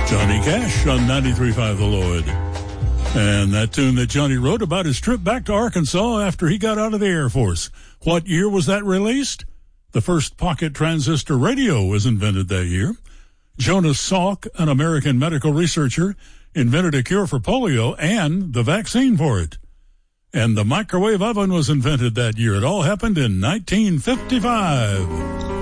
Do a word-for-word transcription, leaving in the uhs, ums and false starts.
Johnny Cash on ninety-three point five The Lloyd. And that tune that Johnny wrote about his trip back to Arkansas after he got out of the Air Force. What year was that released? The first pocket transistor radio was invented that year. Jonas Salk, an American medical researcher, invented a cure for polio and the vaccine for it. And the microwave oven was invented that year. It all happened in nineteen fifty-five.